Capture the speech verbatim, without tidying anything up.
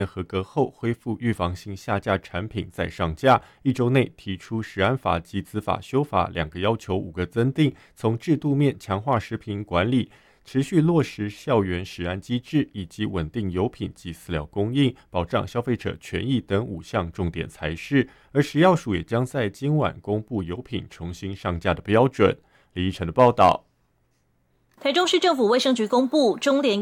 合格后恢复预防性下架产品再上架，一周内提出食安法及子法修法两个要求，五个增订，从制度面强化食品管理，持续落实校园食安机制，以及稳定油品及饲料供应，保障消费者权益等五项重点才是。而食药署也将在今晚公布油品重新上架的标准。李依晨的报道。 台中市政府卫生局公布，中联